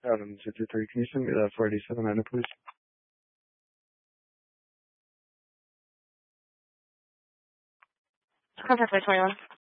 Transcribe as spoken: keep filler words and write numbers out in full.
Adam two two three, can you send me that four eighty-seven item, please? Contact by twenty-one.